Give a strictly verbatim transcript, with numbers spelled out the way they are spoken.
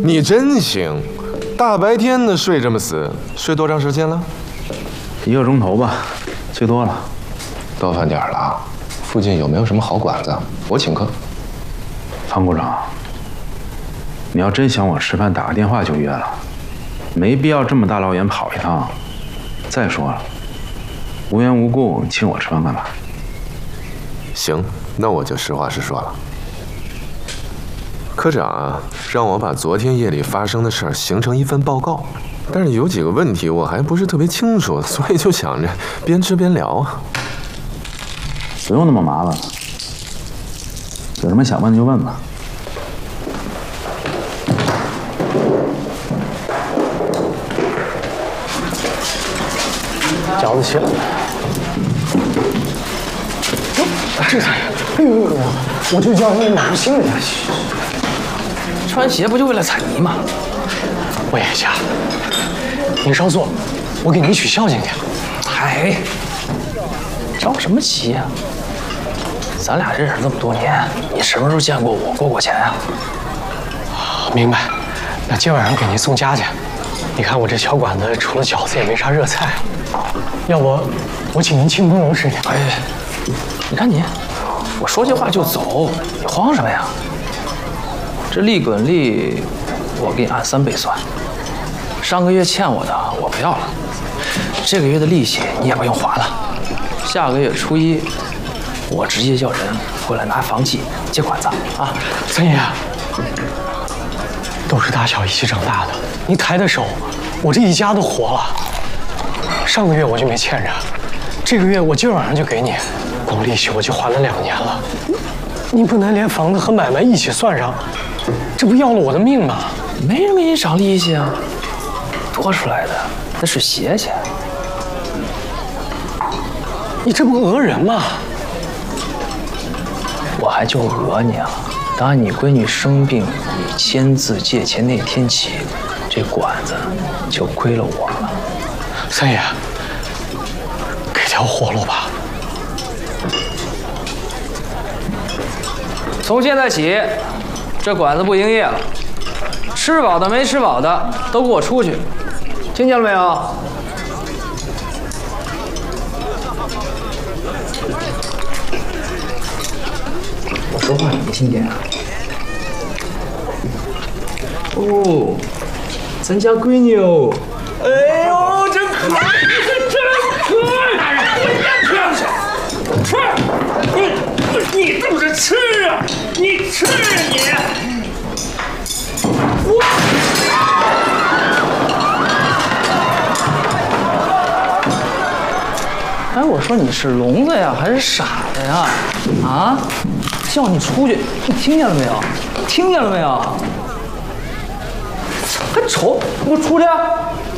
你真行，大白天的睡这么死，睡多长时间了？ 一个钟头吧，最多了。 到饭点了，附近有没有什么好馆子？我请客。 方股长，你要真想我吃饭，打个电话就约了，没必要这么大老远跑一趟。再说了，无缘无故请我吃饭干嘛？ 行，那我就实话实说了。科长啊，让我把昨天夜里发生的事儿形成一份报告，但是有几个问题我还不是特别清楚，所以就想着边吃边聊啊。 不用那么麻烦，有什么想问的就问吧。 饺子起来了。这才，哎呦呦呦！我就叫你哪不行了？ 穿鞋不就为了踩泥吗？ 魏野家，你稍坐，我给你取孝敬去。 哎，着什么急呀？咱俩认识这么多年，你什么时候见过我过过钱啊？ 明白。那今晚上给您送家去。你看我这小馆子，除了饺子也没啥热菜，要不我请您庆功楼吃去。 哎，你看你，我说句话就走，你慌什么呀？这利滚利，我给你按三倍算。上个月欠我的我不要了，这个月的利息你也不用还了。下个月初一，我直接叫人过来拿房契接管子啊！ 三爷，都是打小一起长大的，你抬抬手，我这一家都活了。上个月我就没欠着，这个月我今晚上就给你，光利息我就还了两年了。你不能连房子和买卖一起算上，这不要了我的命吗？ 没人给你涨利息啊，多出来的那是鞋钱。 你这不讹人吗？ 我还就讹你啊！打你闺女生病，你签字借钱那天起，这馆子就亏了我了。 三爷，给条活路吧。 从现在起，这馆子不营业了，吃饱的没吃饱的都给我出去，听见了没有？我说话你没听见啊？哦，咱家闺女哦，哎呦，真可爱，真可爱！大人，我先吃，吃，你你等着吃啊！你吃啊你！我。哎，我说你是聋子呀，还是傻的呀？啊！叫你出去，你听见了没有？听见了没有？还瞅，给我出去！